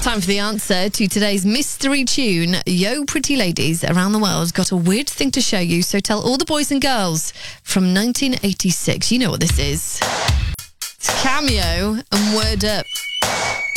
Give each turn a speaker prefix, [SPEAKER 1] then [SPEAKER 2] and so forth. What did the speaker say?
[SPEAKER 1] Time for the answer to today's mystery tune. Yo, pretty ladies around the world got a weird thing to show you, so tell all the boys and girls from 1986. You know what this is. It's Cameo and Word Up.